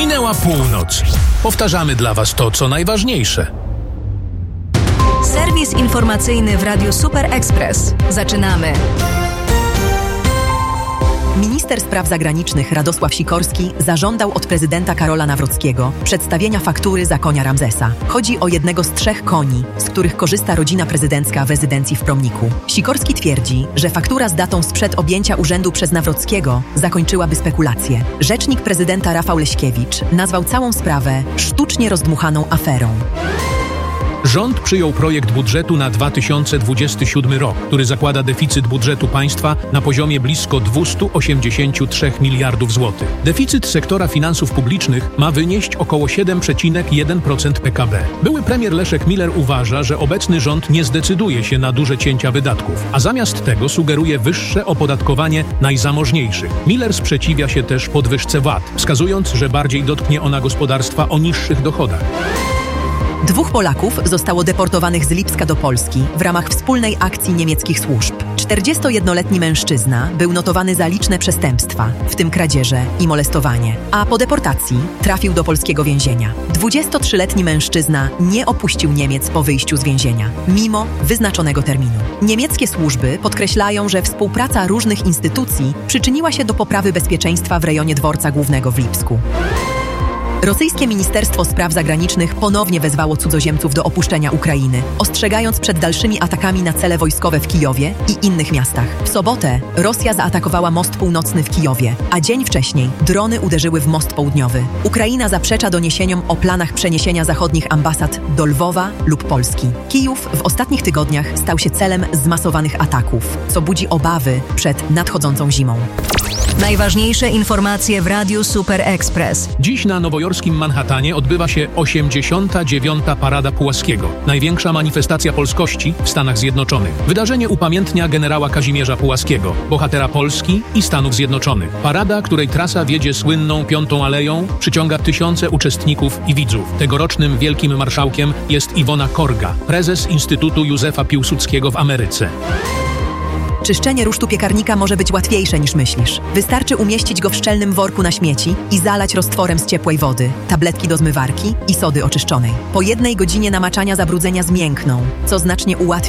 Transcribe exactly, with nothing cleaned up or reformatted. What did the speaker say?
Minęła północ. Powtarzamy dla Was to, co najważniejsze. Serwis informacyjny w Radiu Super Express. Zaczynamy. Minister spraw zagranicznych Radosław Sikorski zażądał od prezydenta Karola Nawrockiego przedstawienia faktury za konia Ramzesa. Chodzi o jednego z trzech koni, z których korzysta rodzina prezydencka w rezydencji w Promniku. Sikorski twierdzi, że faktura z datą sprzed objęcia urzędu przez Nawrockiego zakończyłaby spekulacje. Rzecznik prezydenta Rafał Leśkiewicz nazwał całą sprawę sztucznie rozdmuchaną aferą. Rząd przyjął projekt budżetu na dwa tysiące dwudziesty siódmy rok, który zakłada deficyt budżetu państwa na poziomie blisko dwieście osiemdziesiąt trzy miliardów złotych. Deficyt sektora finansów publicznych ma wynieść około siedem przecinek jeden procent P K B. Były premier Leszek Miller uważa, że obecny rząd nie zdecyduje się na duże cięcia wydatków, a zamiast tego sugeruje wyższe opodatkowanie najzamożniejszych. Miller sprzeciwia się też podwyżce V A T, wskazując, że bardziej dotknie ona gospodarstwa o niższych dochodach. Dwóch Polaków zostało deportowanych z Lipska do Polski w ramach wspólnej akcji niemieckich służb. czterdziestojednoletni mężczyzna był notowany za liczne przestępstwa, w tym kradzieże i molestowanie, a po deportacji trafił do polskiego więzienia. dwudziestotrzyletni mężczyzna nie opuścił Niemiec po wyjściu z więzienia, mimo wyznaczonego terminu. Niemieckie służby podkreślają, że współpraca różnych instytucji przyczyniła się do poprawy bezpieczeństwa w rejonie dworca głównego w Lipsku. Rosyjskie Ministerstwo Spraw Zagranicznych ponownie wezwało cudzoziemców do opuszczenia Ukrainy, ostrzegając przed dalszymi atakami na cele wojskowe w Kijowie i innych miastach. W sobotę Rosja zaatakowała most północny w Kijowie, a dzień wcześniej drony uderzyły w most południowy. Ukraina zaprzecza doniesieniom o planach przeniesienia zachodnich ambasad do Lwowa lub Polski. Kijów w ostatnich tygodniach stał się celem zmasowanych ataków, co budzi obawy przed nadchodzącą zimą. Najważniejsze informacje w Radiu Super Express. Dziś na nowojorskim Manhattanie odbywa się osiemdziesiąta dziewiąta Parada Pułaskiego, największa manifestacja polskości w Stanach Zjednoczonych. Wydarzenie upamiętnia generała Kazimierza Pułaskiego, bohatera Polski i Stanów Zjednoczonych. Parada, której trasa wiedzie słynną Piątą Aleją, przyciąga tysiące uczestników i widzów. Tegorocznym wielkim marszałkiem jest Iwona Korga, prezes Instytutu Józefa Piłsudskiego w Ameryce. Czyszczenie rusztu piekarnika może być łatwiejsze niż myślisz. Wystarczy umieścić go w szczelnym worku na śmieci i zalać roztworem z ciepłej wody, tabletki do zmywarki i sody oczyszczonej. Po jednej godzinie namaczania zabrudzenia zmiękną, co znacznie ułatwi